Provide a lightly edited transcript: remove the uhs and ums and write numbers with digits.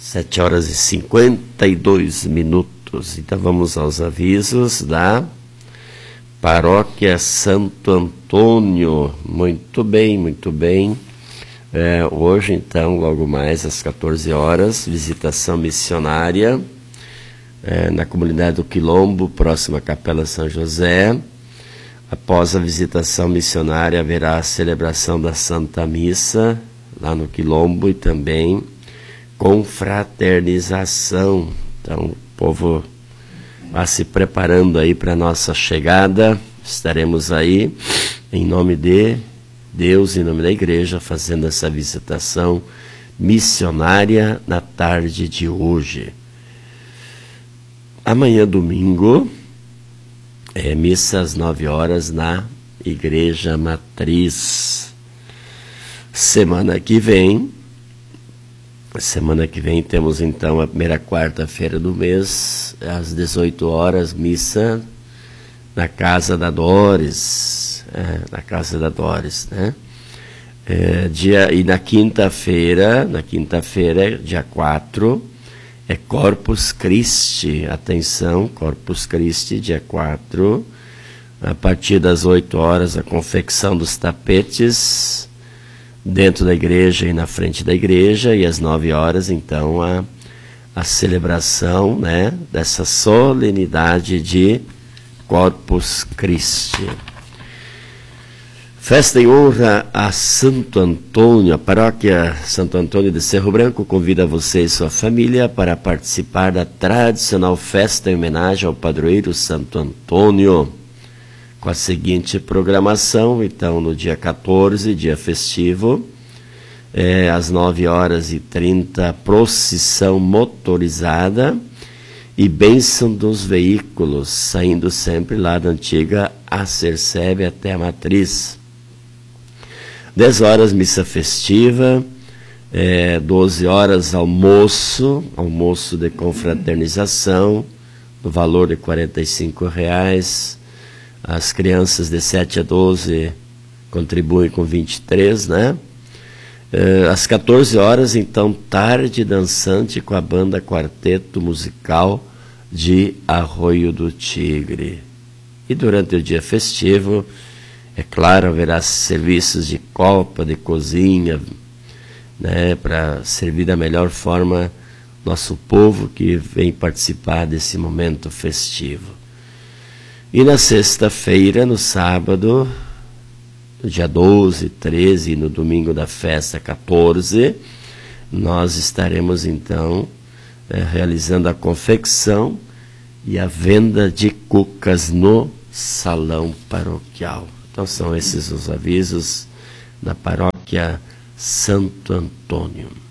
7h52. Então vamos aos avisos da Paróquia Santo Antônio. Muito bem, muito bem. Hoje, então, logo mais às 14 horas, visitação missionária na comunidade do Quilombo, próxima à Capela São José. Após a visitação missionária, haverá a celebração da Santa Missa lá no Quilombo e também confraternização. Então, o povo vai se preparando aí para a nossa chegada. Estaremos aí, em nome de Deus, em nome da Igreja, fazendo essa visitação missionária na tarde de hoje. Amanhã, domingo, missa às 9 horas na Igreja Matriz. Semana que vem temos então a primeira quarta-feira do mês, às 18 horas, missa na Casa da Dores. Né? E na quinta-feira, dia 4, é Corpus Christi. Atenção, Corpus Christi, dia 4, a partir das 8 horas, a confecção dos tapetes dentro da igreja e na frente da igreja, e às 9 horas, então, a celebração, né, dessa solenidade de Corpus Christi. Festa em honra a Santo Antônio. A paróquia Santo Antônio de Cerro Branco convida você e sua família para participar da tradicional festa em homenagem ao padroeiro Santo Antônio, com a seguinte programação. Então, no dia 14, dia festivo, às 9h30, procissão motorizada e bênção dos veículos, saindo sempre lá da antiga Acercebe até a Matriz. 10 horas, missa festiva, 12 horas, almoço de confraternização, no valor de R$45. As crianças de 7 a 12 contribuem com 23, né? Às 14 horas, então, tarde dançante com a banda Quarteto Musical de Arroio do Tigre. E durante o dia festivo, é claro, haverá serviços de copa, de cozinha, né, para servir da melhor forma nosso povo que vem participar desse momento festivo. E na sexta-feira, no sábado, no dia 12, 13 e no domingo da festa 14, nós estaremos então realizando a confecção e a venda de cucas no salão paroquial. Então são esses os avisos da paróquia Santo Antônio.